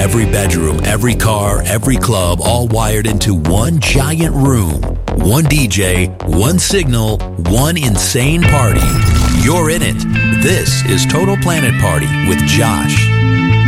Every bedroom, every car, every club, all wired into one giant room. One DJ, one signal, one insane party. You're in it. This is Total Planet Party with Josh.